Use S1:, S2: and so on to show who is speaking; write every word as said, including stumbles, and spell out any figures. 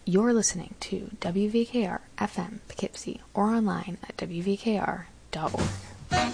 S1: You're listening to W V K R F M Poughkeepsie or online at W V K R dot org.